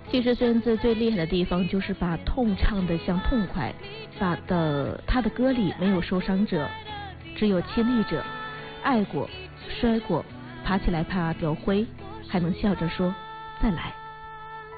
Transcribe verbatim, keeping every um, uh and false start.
其实孙燕姿最厉害的地方就是把痛唱得像痛快，把的她的歌里没有受伤者，只有亲历者，爱过，摔过，爬起来怕掉灰，还能笑着说再来。